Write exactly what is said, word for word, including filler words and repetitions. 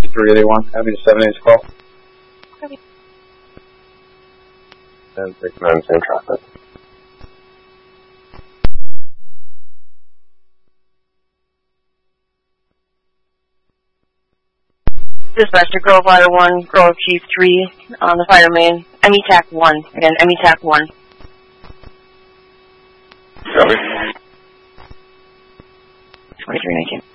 three eighty-one, having a seven eight call. Copy. ten six nine, same traffic. Dispatcher, Grove Fire one, Grove Chief three on the fire main. M E T A C one. Again, M E T A C one. Copy. twenty-three nineteen.